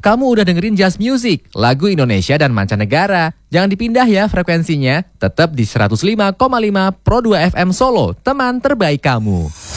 kamu udah dengerin Just Music, lagu Indonesia dan mancanegara. Jangan dipindah ya frekuensinya, tetap di 105,5 Pro 2 FM Solo, teman terbaik kamu.